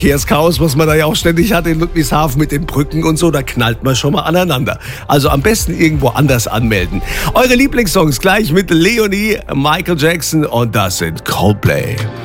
Verkehrschaos, was man da ja auch ständig hat in Ludwigshafen mit den Brücken und so, da knallt man schon mal aneinander. Also am besten irgendwo anders anmelden. Eure Lieblingssongs gleich mit Leonie, Michael Jackson und das sind Coldplay.